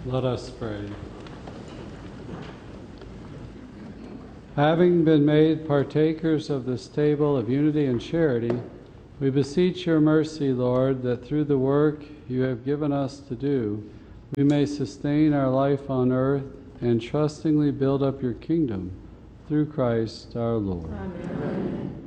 Let us pray. Having been made partakers of this table of unity and charity, we beseech your mercy, Lord, that through the work you have given us to do, we may sustain our life on earth and trustingly build up your kingdom through Christ our Lord. Amen.